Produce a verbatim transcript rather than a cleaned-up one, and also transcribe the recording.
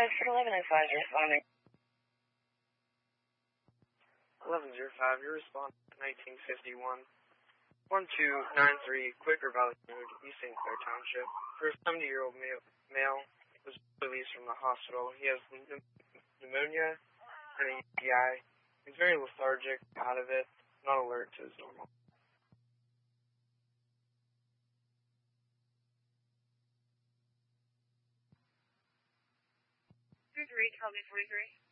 For eleven oh five, you're responding. eleven oh five, you're responding to nineteen fifty-one. one two nine three, Quaker Valley Road, East Saint Clair Township. For a seventy-year-old male, male was released from the hospital. He has pneumonia and a U T I. He's very lethargic, out of it, not alert to his normal. forty-three, tell me forty-three.